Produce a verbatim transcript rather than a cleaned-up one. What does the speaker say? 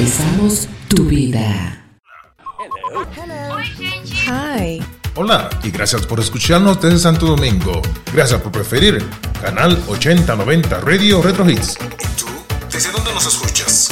Actualizamos tu vida. Hi. Hola y gracias por escucharnos desde Santo Domingo. Gracias por preferir Canal ochenta noventa Radio Retro Hits. ¿Y tú? ¿Desde dónde nos escuchas?